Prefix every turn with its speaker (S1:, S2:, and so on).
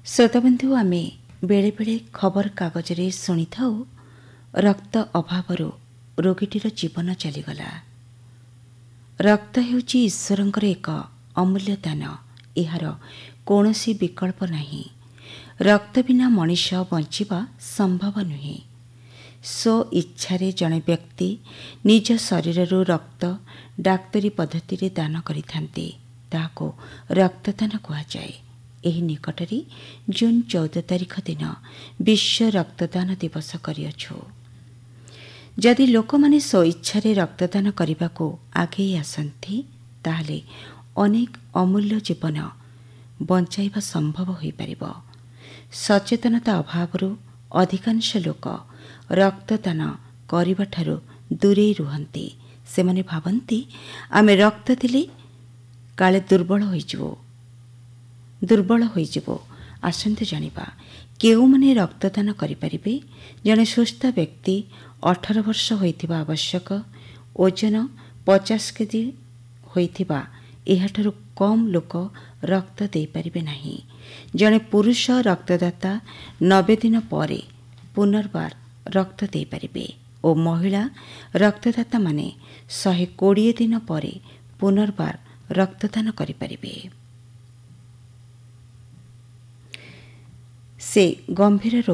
S1: ଶ୍ରୋତାବନ୍ଧୁ, ଆମେ ବେଳେବେଳେ ଖବରକାଗଜରେ ଶୁଣିଥାଉ ରକ୍ତ ଅଭାବରୁ ରୋଗୀଟିର ଜୀବନ ଚାଲିଗଲା। ରକ୍ତ ହେଉଛି ଈଶ୍ୱରଙ୍କର ଏକ ଅମୂଲ୍ୟ ଦାନ। ଏହାର କୌଣସି ବିକଳ୍ପ ନାହିଁ। ରକ୍ତ ବିନା ମଣିଷ ବଞ୍ଚିବା ସମ୍ଭବ ନୁହେଁ। ସ୍ୱ ଇଚ୍ଛାରେ ଜଣେ ବ୍ୟକ୍ତି ନିଜ ଶରୀରରୁ ରକ୍ତ ଡାକ୍ତରୀ ପଦ୍ଧତିରେ ଦାନ କରିଥାନ୍ତି। ତାହାକୁ ରକ୍ତଦାନ କୁହାଯାଏ। ଏହି ନିକଟରେ ଜୁନ୍ 14 ତାରିଖ ଦିନ ବିଶ୍ୱ ରକ୍ତଦାନ ଦିବସ କରିଅଛୁ। ଯଦି ଲୋକମାନେ ସ୍ୱଇଚ୍ଛାରେ ରକ୍ତଦାନ କରିବାକୁ ଆଗେଇ ଆସନ୍ତି, ତାହେଲେ ଅନେକ ଅମୂଲ୍ୟ ଜୀବନ ବଞ୍ଚାଇବା ସମ୍ଭବ ହୋଇପାରିବ। ସଚେତନତା ଅଭାବରୁ ଅଧିକାଂଶ ଲୋକ ରକ୍ତଦାନ କରିବାଠାରୁ ଦୂରେଇ ରୁହନ୍ତି। ସେମାନେ ଭାବନ୍ତି, ଆମେ ରକ୍ତ ଦେଲେ କାଳେ ଦୁର୍ବଳ ହୋଇଯିବ। ଆସନ୍ତୁ ଜାଣିବା କେଉଁମାନେ ରକ୍ତଦାନ କରିପାରିବେ। ଜଣେ ସୁସ୍ଥ ବ୍ୟକ୍ତି 18 ବର୍ଷ ହୋଇଥିବା ଆବଶ୍ୟକ। ଓଜନ 50 କେଜି ହୋଇଥିବା ଏହାଠାରୁ କମ୍ ଲୋକ ରକ୍ତ ଦେଇପାରିବେ ନାହିଁ। ଜଣେ ପୁରୁଷ ରକ୍ତଦାତା 90 ଦିନ ପରେ ପୁନର୍ବାର ରକ୍ତ ଦେଇପାରିବେ ଓ ମହିଳା ରକ୍ତଦାତାମାନେ 120 ଦିନ ପରେ ପୁନର୍ବାର ରକ୍ତଦାନ କରିପାରିବେ। ସେ ଗମ୍ଭୀର